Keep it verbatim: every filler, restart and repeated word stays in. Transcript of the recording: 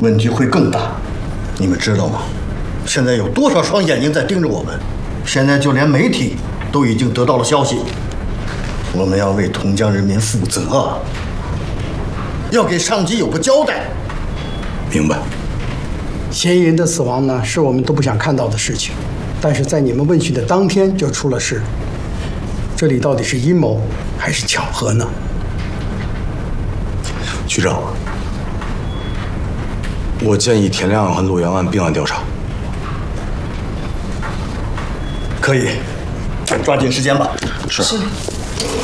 问题会更大。你们知道吗？现在有多少双眼睛在盯着我们？现在就连媒体都已经得到了消息。我们要为同江人民负责，要给上级有个交代。 明白。 嫌疑人的死亡呢，是我们都不想看到的事情，但是在你们问询的当天就出了事。这里到底是阴谋还是巧合呢？ 局长，我建议田亮和陆阳案并案调查。 可以，抓紧时间吧。 是。